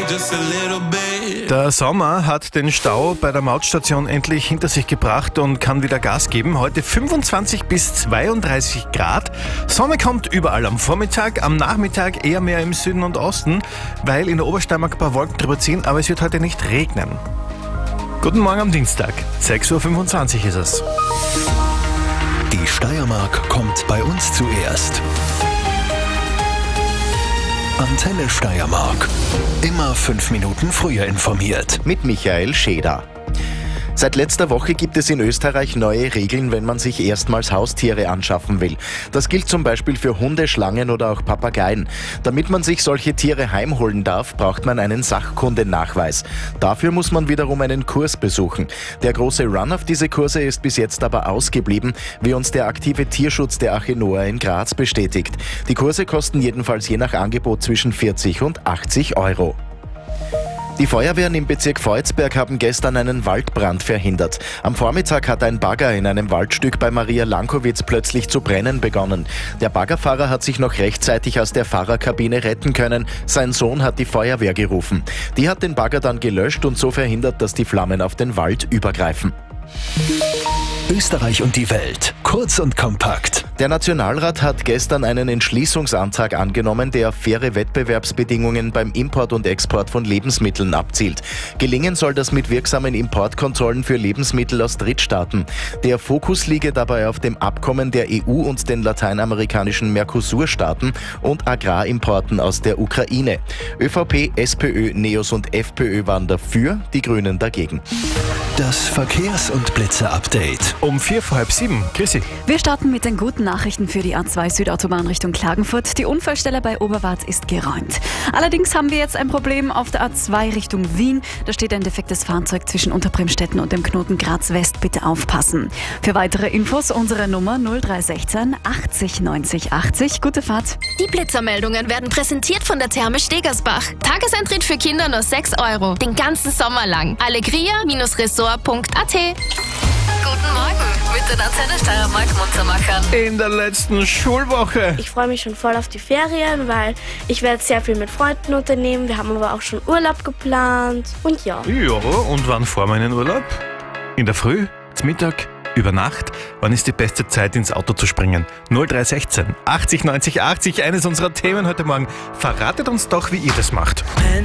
just a little bit. Der Sommer hat den Stau bei der Mautstation endlich hinter sich gebracht und kann wieder Gas geben. Heute 25 bis 32 Grad. Sonne kommt überall am Vormittag, am Nachmittag eher mehr im Süden und Osten, weil in der Obersteiermark ein paar Wolken drüber ziehen, aber es wird heute nicht regnen. Guten Morgen am Dienstag, 6.25 Uhr ist es. Die Steiermark kommt bei uns zuerst. Antenne Steiermark. Immer 5 Minuten früher informiert. Mit Michael Scheder. Seit letzter Woche gibt es in Österreich neue Regeln, wenn man sich erstmals Haustiere anschaffen will. Das gilt zum Beispiel für Hunde, Schlangen oder auch Papageien. Damit man sich solche Tiere heimholen darf, braucht man einen Sachkundennachweis. Dafür muss man wiederum einen Kurs besuchen. Der große Run auf diese Kurse ist bis jetzt aber ausgeblieben, wie uns der aktive Tierschutz der Arche Noah in Graz bestätigt. Die Kurse kosten jedenfalls je nach Angebot zwischen 40 und 80 Euro. Die Feuerwehren im Bezirk Volzberg haben gestern einen Waldbrand verhindert. Am Vormittag hat ein Bagger in einem Waldstück bei Maria Lankowitz plötzlich zu brennen begonnen. Der Baggerfahrer hat sich noch rechtzeitig aus der Fahrerkabine retten können. Sein Sohn hat die Feuerwehr gerufen. Die hat den Bagger dann gelöscht und so verhindert, dass die Flammen auf den Wald übergreifen. Österreich und die Welt. Kurz und kompakt. Der Nationalrat hat gestern einen Entschließungsantrag angenommen, der auf faire Wettbewerbsbedingungen beim Import und Export von Lebensmitteln abzielt. Gelingen soll das mit wirksamen Importkontrollen für Lebensmittel aus Drittstaaten. Der Fokus liege dabei auf dem Abkommen der EU und den lateinamerikanischen Mercosur-Staaten und Agrarimporten aus der Ukraine. ÖVP, SPÖ, NEOS und FPÖ waren dafür, die Grünen dagegen. Das Verkehrs- und Blitzer-Update. Um 6:45. Chrissy. Wir starten mit den guten Nachrichten für die A2 Südautobahn Richtung Klagenfurt. Die Unfallstelle bei Oberwart ist geräumt. Allerdings haben wir jetzt ein Problem auf der A2 Richtung Wien. Da steht ein defektes Fahrzeug zwischen Unterbremstetten und dem Knoten Graz West. Bitte aufpassen. Für weitere Infos unsere Nummer 0316 80 90 80. Gute Fahrt. Die Blitzermeldungen werden präsentiert von der Therme Stegersbach. Tageseintritt für Kinder nur 6 Euro. Den ganzen Sommer lang. Allegria-resort.at. Guten Morgen mit den Antenne Steiermark Muntermachern. In der letzten Schulwoche. Ich freue mich schon voll auf die Ferien, weil ich werde sehr viel mit Freunden unternehmen. Wir haben aber auch schon Urlaub geplant und ja. Ja, und wann fahren wir in den Urlaub? In der Früh, zum Mittag, über Nacht? Wann ist die beste Zeit, ins Auto zu springen? 0316 80 90 80, eines unserer Themen heute Morgen. Verratet uns doch, wie ihr das macht.